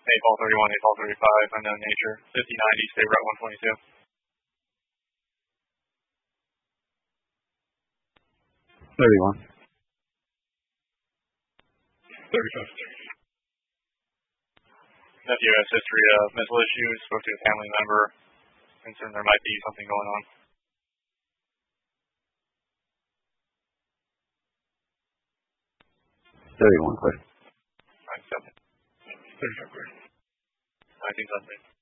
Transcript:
Ball 31, 8 Ball 35, Unknown Nature, 5090, State Route 122. 31. 35. Nephew has history of mental issues, spoke to a family member, concerned there might be something going on. 31 clear. 97. 35 clear. 19 something.